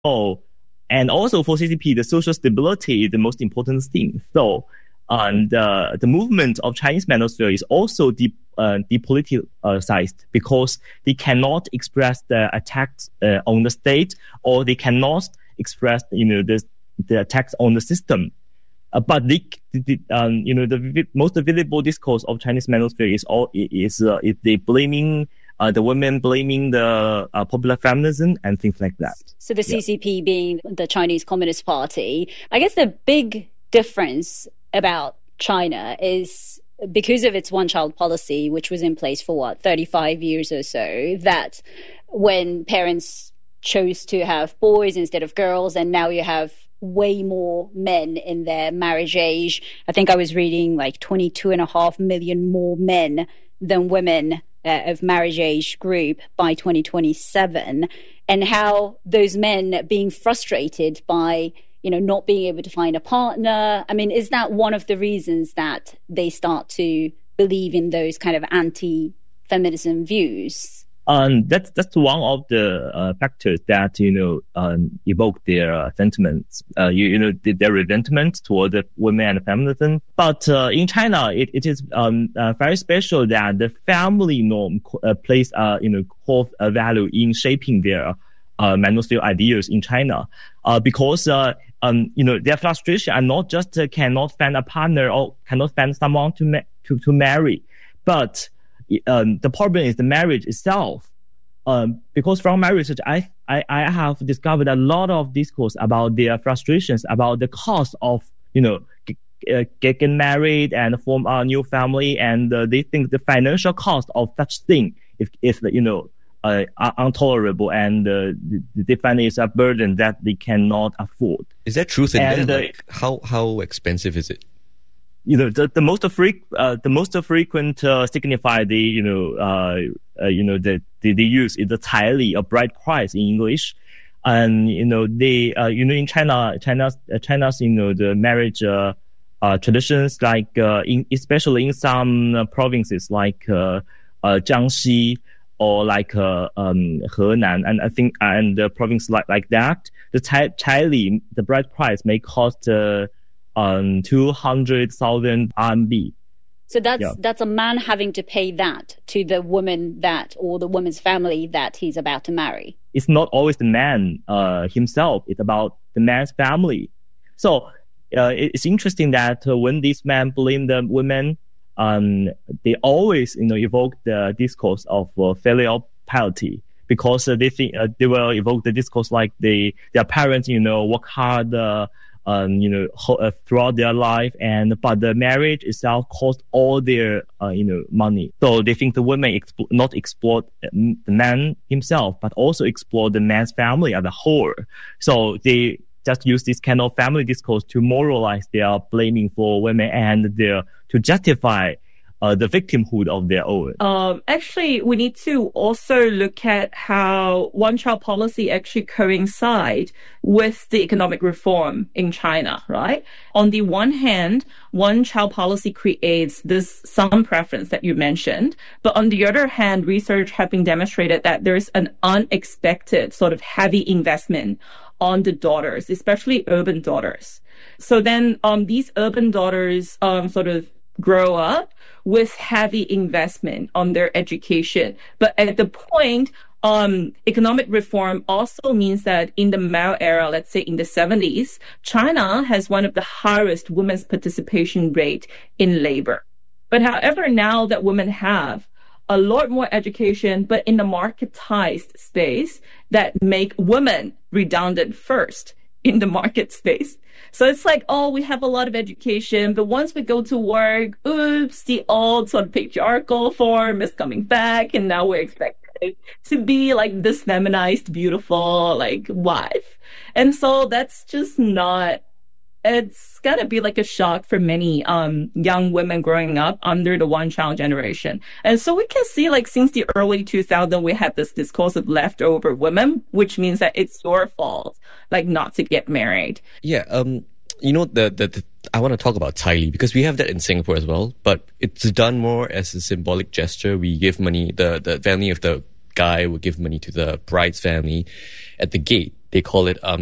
So, and also for CCP, the social stability is the most important thing. So, and the movement of Chinese manosphere is also depoliticized because they cannot express the attacks on the state, or they cannot express, the attacks on the system. But the most visible discourse of Chinese manosphere is they blaming the women, blaming the popular feminism and things like that. So the CCP being the Chinese Communist Party, I guess the big difference about China is because of its one-child policy, which was in place for 35 years or so, that when parents chose to have boys instead of girls, and now you have way more men in their marriage age. I think I was reading like 22.5 million more men than women of marriage age group by 2027, and how those men being frustrated by not being able to find a partner. I mean, is that one of the reasons that they start to believe in those kind of anti-feminism views? That's one of the factors that evoke their sentiments. Their resentment toward the women and feminism. But in China, it is very special that the family norm plays core value in shaping their manosphere ideas in China. Because their frustration are not just cannot find a partner or cannot find someone to marry, but the problem is the marriage itself. Because from my research, I have discovered a lot of discourse about their frustrations, about the cost of, getting married and form a new family. And they think the financial cost of such thing is intolerable, and they find it's a burden that they cannot afford. Is that truth in there? How expensive is it? The most frequent signify they use is the 彩礼, a bride price in English, and they in China's the marriage traditions, like especially in some provinces like Jiangxi or like Henan, and I think and the province like that, the 彩礼, the bride price may cost 200,000 RMB. So that's a man having to pay that to the woman or the woman's family that he's about to marry. It's not always the man himself. It's about the man's family. So it's interesting that when these men blame the women, they always evoke the discourse of filial piety, because they think they will evoke the discourse like their parents work hard throughout their life, but the marriage itself cost all their money. So they think the women not exploit the man himself, but also exploit the man's family as a whole. So they just use this kind of family discourse to moralize their blaming for women and to justify the victimhood of their own. Actually, we need to also look at how one-child policy actually coincide with the economic reform in China, right? On the one hand, one-child policy creates this some preference that you mentioned, but on the other hand, research has been demonstrated that there's an unexpected sort of heavy investment on the daughters, especially urban daughters. So then these urban daughters sort of grow up with heavy investment on their education. But at the point, economic reform also means that in the Mao era, let's say in the 70s, China has one of the highest women's participation rate in labor. But however, now that women have a lot more education, but in the marketized space that make women redundant first in the market space. So it's like, we have a lot of education, but once we go to work, oops, the old sort of patriarchal form is coming back, and now we're expected to be like this feminized, beautiful, like wife. And so that's just not, it's gotta be like a shock for many young women growing up under the one-child generation. And so we can see, like, since the early 2000s, we had this discourse of leftover women, which means that it's your fault, like, not to get married. Yeah, the I want to talk about 彩礼, because we have that in Singapore as well, but it's done more as a symbolic gesture. We give money, the family of the guy will give money to the bride's family at the gate. they call it